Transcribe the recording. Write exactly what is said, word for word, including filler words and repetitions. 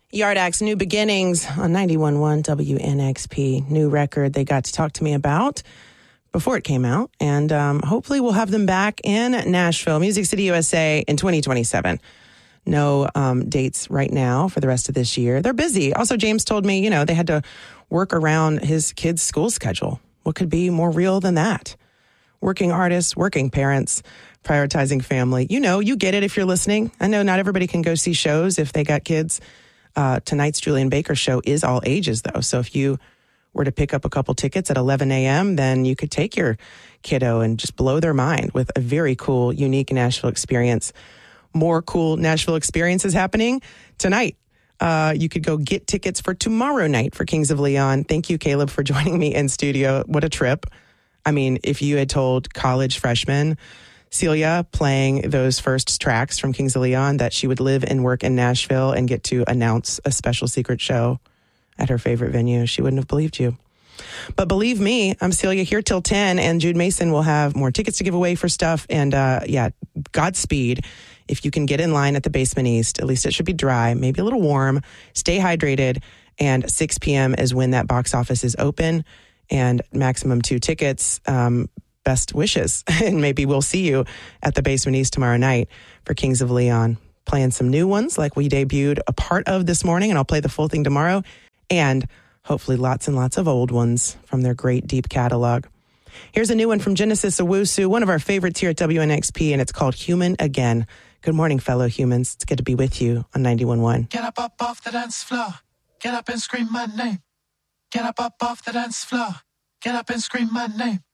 Yard Act's New Beginnings on ninety-one point one W N X P. New record they got to talk to me about before it came out. And um, hopefully we'll have them back in Nashville, Music City, U S A in twenty twenty-seven. No um, dates right now for the rest of this year. They're busy. Also, James told me, you know, they had to work around his kids' school schedule. What could be more real than that? Working artists, working parents, prioritizing family. You know, you get it if you're listening. I know not everybody can go see shows if they got kids. Uh, tonight's Julian Baker show is all ages, though. So if you were to pick up a couple tickets at eleven a.m., then you could take your kiddo and just blow their mind with a very cool, unique Nashville experience. More cool Nashville experiences happening tonight. Uh, you could go get tickets for tomorrow night for Kings of Leon. Thank you, Caleb, for joining me in studio. What a trip. I mean, if you had told college freshmen Celia playing those first tracks from Kings of Leon that she would live and work in Nashville and get to announce a special secret show at her favorite venue, she wouldn't have believed you. But believe me, I'm Celia here till ten, and Jude Mason will have more tickets to give away for stuff. And uh, yeah, Godspeed. If you can get in line at the Basement East, at least it should be dry, maybe a little warm, stay hydrated, and six p.m. is when that box office is open, and maximum two tickets. Um, best wishes, and maybe we'll see you at the Basement East tomorrow night for Kings of Leon. Playing some new ones like we debuted a part of this morning, and I'll play the full thing tomorrow, and hopefully lots and lots of old ones from their great deep catalog. Here's a new one from Genesis Owusu, one of our favorites here at W N X P, and it's called Human Again. Good morning, fellow humans. It's good to be with you on ninety-one point one. Get up, up off the dance floor. Get up and scream my name. Get up, up off the dance floor. Get up and scream my name.